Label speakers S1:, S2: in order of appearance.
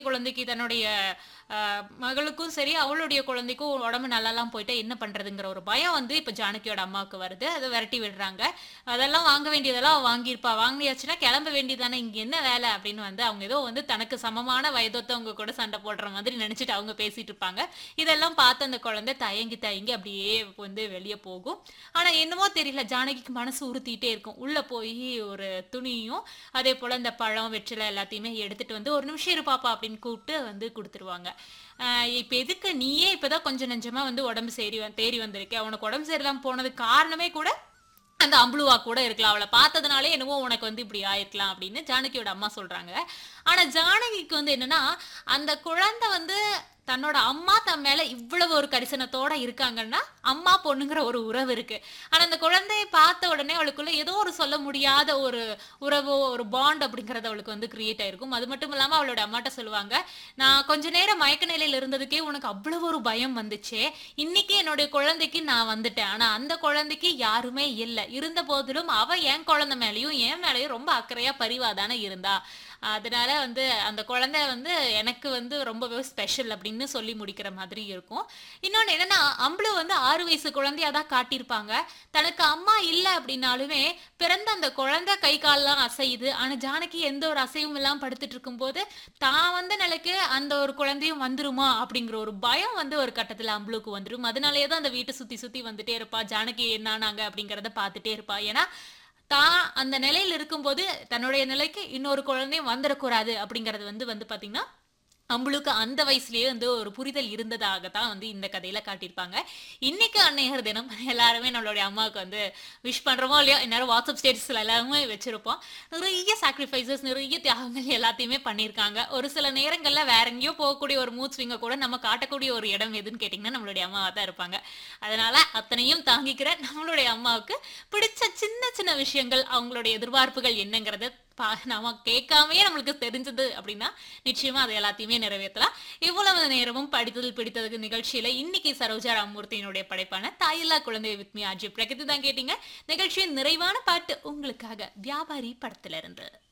S1: குழந்தைக்கு தன்னுடைய மகளுக்கும் சரி, அவளுடைய குழந்தைக்கும் உடம்பு நல்லாலாம் போயிட்டா என்ன பண்றதுங்கிற ஒரு பயம் வந்து இப்ப ஜானகியோட அம்மாவுக்கு வருது. அத விரட்டி விடுறாங்க. அதெல்லாம் வாங்க வேண்டியதெல்லாம் அவ வாங்கியிருப்பா. வாங்கியாச்சுன்னா கிளம்ப வேண்டியதானே, இங்க என்ன வேல? அப்படின்னு வந்து அவங்க ஏதோ வந்து தனக்கு சமமான வயதொத்தவங்க கூட சண்டை போடுற மாதிரி நெனச்சுட்டு அவங்க பேசிட்டு இருப்பாங்க. இதெல்லாம் பார்த்து அந்த குழந்தை தயங்கி தயங்கி அப்படியே வந்து வெளிய போகும். ஆனா என்னமோ தெரியல, ஜானகிக்கு மனசு உறுத்திட்டே இருக்கும். உள்ள போயி ஒரு துணியும், அதேபோல இந்த பழம், வெற்றிலை எல்லாத்தையுமே எடுத்துட்டு வந்து, "ஒரு நிமிஷம் இரு பாப்பா" அப்படின்னு கூப்பிட்டு வந்து குடுத்துருவாங்க. அ இப்ப எதுக்கு நீயே இப்பதான் கொஞ்சம் நெஞ்சமா வந்து உடம்பு தேறி வந்திருக்க. உனக்கு உடம்பு சரியில்லாம போனதுக்கு காரணமே கூட அந்த அம்புலுவா கூட இருக்கலாம். அவள பார்த்ததுனாலே என்னவோ உனக்கு வந்து இப்படி ஆயிருக்கலாம் அப்படின்னு ஜானகியோட அம்மா சொல்றாங்க. ஆனா ஜானகிக்கு வந்து என்னன்னா, அந்த குழந்தை வந்து தன்னோட அம்மா தன் மேல இவ்வளவு ஒரு கரிசனத்தோட இருக்காங்கன்னா, அம்மா, பொண்ணுங்கிற ஒரு உறவு இருக்கு. ஆனா அந்த குழந்தைய பார்த்த உடனே அவளுக்குள்ள ஏதோ ஒரு சொல்ல முடியாத ஒரு உறவோ, ஒரு பாண்ட் அப்படிங்கிறது அவளுக்கு வந்து கிரியேட் ஆயிருக்கும். அது மட்டும் இல்லாம அவளோட அம்மாட்ட சொல்லுவாங்க, "நான் கொஞ்ச நேரம் மயக்க நிலையில இருந்ததுக்கே உனக்கு அவ்வளவு ஒரு பயம் வந்துச்சே! இன்னைக்கு என்னுடைய குழந்தைக்கு நான் வந்துட்டேன். ஆனா அந்த குழந்தைக்கு யாருமே இல்ல. இருந்த போதிலும் அவ என் குழந்தை மேலயும், என் மேலயும் ரொம்ப அக்கறையா பரிவா தானே இருந்தா. அதனால வந்து அந்த குழந்தை வந்து எனக்கு வந்து ரொம்பவே ஸ்பெஷல்" அப்படின்னு சொல்லி முடிக்கிற மாதிரி இருக்கும். இன்னொன்னு என்னன்னா, அம்பளு வந்து 6 வயசு குழந்தையா தான் காட்டியிருப்பாங்க. தனக்கு அம்மா இல்ல அப்படின்னாலுமே, பிறந்த அந்த குழந்தை கை கால்லாம் அசையுது. ஆனா ஜானகி எந்த ஒரு அசைவும் இல்லாம படுத்துட்டு இருக்கும்போது, தான் வந்த நிலைக்கு அந்த ஒரு குழந்தையும் வந்துருமா அப்படிங்கிற ஒரு பயம் வந்து ஒரு கட்டத்துல அம்பளுக்கு வந்துரும். அதனாலேயே தான் அந்த வீட்ட சுத்தி சுத்தி வந்துட்டே இருப்பா. ஜானகி என்ன ஆனாங்க அப்படிங்கிறத பார்த்துட்டே இருப்பா. ஏன்னா, தான் அந்த நிலையில இருக்கும்போது, தன்னுடைய நிலைக்கு இன்னொரு குழந்தையும் வந்துறக்கூடாது அப்படிங்கிறது வந்து வந்து பார்த்தீங்கன்னா, அம்பளுக்கு அந்த வயசுலயே வந்து ஒரு புரிதல் இருந்ததாக தான் வந்து இந்த கதையில காட்டியிருப்பாங்க. இன்னைக்கு அன்னையர் தினம். எல்லாருமே நம்மளுடைய அம்மாவுக்கு வந்து விஷ் பண்றோமோ இல்லையோ, இந்நேரம் வாட்ஸ்அப் ஸ்டேட்டஸ்ல எல்லாருமே வச்சிருப்போம். நிறைய சாக்ரிஃபைசஸ், நிறைய தியாகங்கள் எல்லாத்தையுமே பண்ணியிருக்காங்க. ஒரு சில நேரங்கள்ல வேற எங்கேயோ போகக்கூடிய ஒரு மூட் ஸ்விங்க கூட நம்ம காட்டக்கூடிய ஒரு இடம் எதுன்னு கேட்டீங்கன்னா, நம்மளுடைய அம்மாவா தான் இருப்பாங்க. அதனால அத்தனையும் தாங்கிக்கிற நம்மளுடைய அம்மாவுக்கு பிடிச்ச சின்ன சின்ன விஷயங்கள், அவங்களுடைய எதிர்பார்ப்புகள் என்னங்கிறத நாம கேட்காமயே நம்மளுக்கு தெரிஞ்சது அப்படின்னா, நிச்சயமா அது எல்லாத்தையுமே நிறைவேத்தலாம். இவ்வளவு நேரமும் படித்ததில் பிடித்ததுக்கு நிகழ்ச்சியில இன்னைக்கு சரோஜா ராமமூர்த்தியினுடைய படைப்பான தாயில்லா குழந்தை வித் மீ ஆர்ஜே பிரகதி தான் கேட்டீங்க. நிகழ்ச்சியின் நிறைவான பாட்டு உங்களுக்காக வியாபாரி படத்துல இருந்து.